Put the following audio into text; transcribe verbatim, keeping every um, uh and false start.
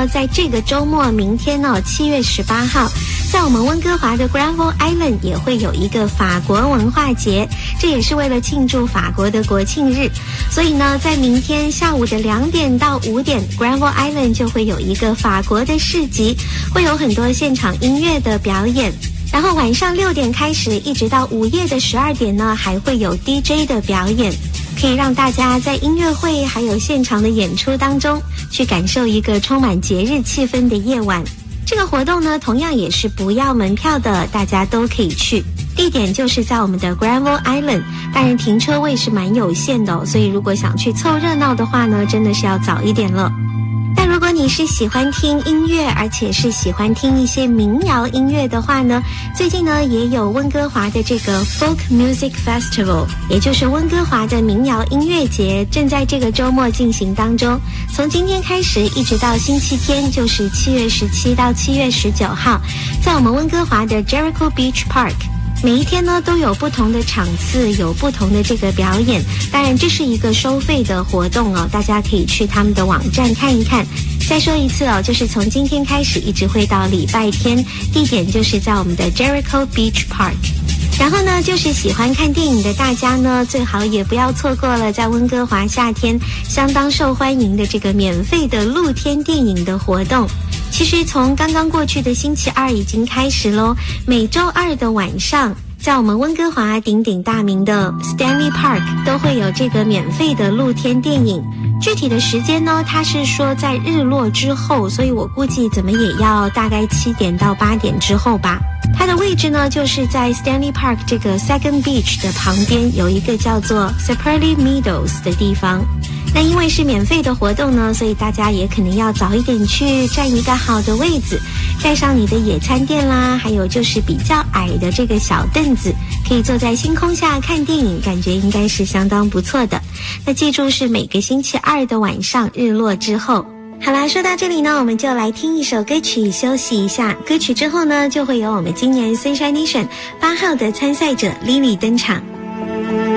呢，在这个周末，明天哦，七月十八号，在我们温哥华的 Granville Island 也会有一个法国文化节，这也是为了庆祝法国的国庆日。所以呢，在明天下午的两点到五点 ，Granville Island 就会有一个法国的市集，会有很多现场音乐的表演。然后晚上六点开始，一直到午夜的十二点呢，还会有 D J 的表演，可以让大家在音乐会还有现场的演出当中，去感受一个充满节日气氛的夜晚。这个活动呢，同样也是不要门票的，大家都可以去。地点就是在我们的 Granville Island， 当然停车位是蛮有限的哦，所以如果想去凑热闹的话呢，真的是要早一点了。但如果你是喜欢听音乐，而且是喜欢听一些民谣音乐的话呢，最近呢也有温哥华的这个 Folk Music Festival， 也就是温哥华的民谣音乐节，正在这个周末进行当中。从今天开始一直到星期天，就是七月十七到七月十九号，在我们温哥华的 Jericho Beach Park。每一天呢都有不同的场次，有不同的这个表演，当然这是一个收费的活动哦，大家可以去他们的网站看一看。再说一次哦，就是从今天开始一直会到礼拜天，地点就是在我们的 Jericho Beach Park。然后呢，就是喜欢看电影的大家呢，最好也不要错过了在温哥华夏天相当受欢迎的这个免费的露天电影的活动。其实从刚刚过去的星期二已经开始咯，每周二的晚上，在我们温哥华鼎鼎大名的 Stanley Park 都会有这个免费的露天电影。具体的时间呢，它是说在日落之后，所以我估计怎么也要大概七点到八点之后吧。它的位置呢，就是在 Stanley Park 这个 Second Beach 的旁边，有一个叫做 Sapperley Meadows 的地方。那因为是免费的活动呢，所以大家也可能要早一点去，占一个好的位子，带上你的野餐垫啦，还有就是比较矮的这个小凳子，可以坐在星空下看电影，感觉应该是相当不错的。那记住是每个星期二的晚上日落之后。好啦，说到这里呢，我们就来听一首歌曲休息一下。歌曲之后呢，就会有我们今年 Sunshine Nation 八号的参赛者 Lily 登场。